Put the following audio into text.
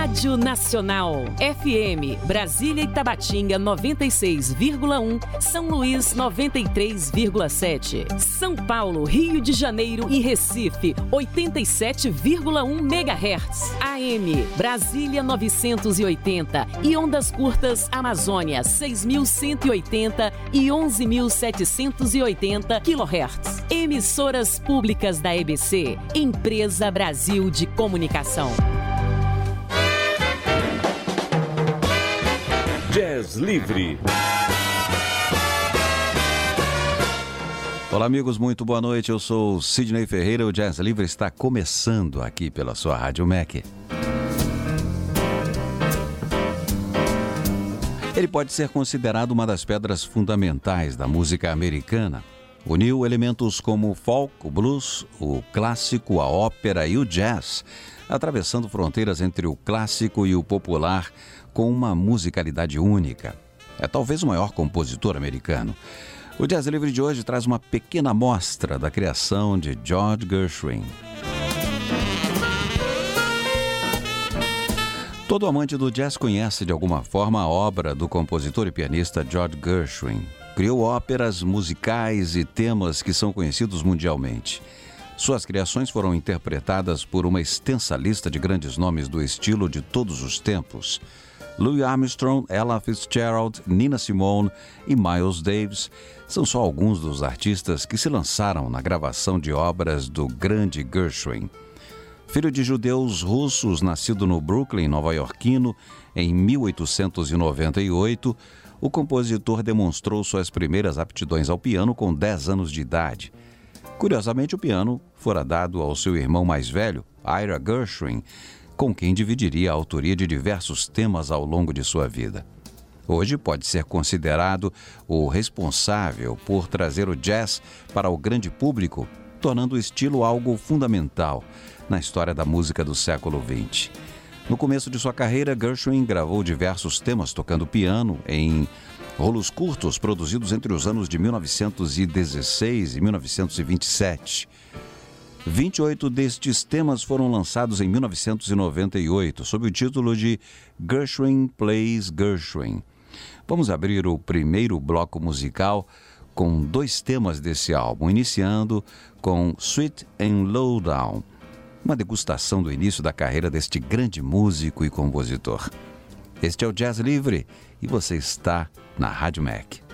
Rádio Nacional. FM, Brasília e Tabatinga 96,1, São Luís 93,7. São Paulo, Rio de Janeiro e Recife 87,1 MHz. AM, Brasília 980 e ondas curtas Amazônia 6.180 e 11.780 kHz. Emissoras públicas da EBC, Empresa Brasil de Comunicação. Jazz Livre. Olá, amigos, muito boa noite. Eu sou Sidney Ferreira. O Jazz Livre está começando aqui pela sua Rádio MEC. Ele pode ser considerado uma das pedras fundamentais da música americana. Uniu elementos como o folk, o blues, o clássico, a ópera e o jazz, atravessando fronteiras entre o clássico e o popular com uma musicalidade única. É talvez o maior compositor americano. O Jazz Livre de hoje traz uma pequena amostra da criação de George Gershwin. Todo amante do jazz conhece de alguma forma a obra do compositor e pianista George Gershwin. Criou óperas, musicais e temas que são conhecidos mundialmente. Suas criações foram interpretadas por uma extensa lista de grandes nomes do estilo de todos os tempos. Louis Armstrong, Ella Fitzgerald, Nina Simone e Miles Davis são só alguns dos artistas que se lançaram na gravação de obras do grande Gershwin. Filho de judeus russos, nascido no Brooklyn, nova-iorquino, em 1898, o compositor demonstrou suas primeiras aptidões ao piano com 10 anos de idade. Curiosamente, o piano fora dado ao seu irmão mais velho, Ira Gershwin, com quem dividiria a autoria de diversos temas ao longo de sua vida. Hoje pode ser considerado o responsável por trazer o jazz para o grande público, tornando o estilo algo fundamental na história da música do século XX. No começo de sua carreira, Gershwin gravou diversos temas tocando piano em rolos curtos produzidos entre os anos de 1916 e 1927. 28 destes temas foram lançados em 1998, sob o título de Gershwin Plays Gershwin. Vamos abrir o primeiro bloco musical com 2 temas desse álbum, iniciando com Sweet and Lowdown, uma degustação do início da carreira deste grande músico e compositor. Este é o Jazz Livre e você está na Rádio MEC.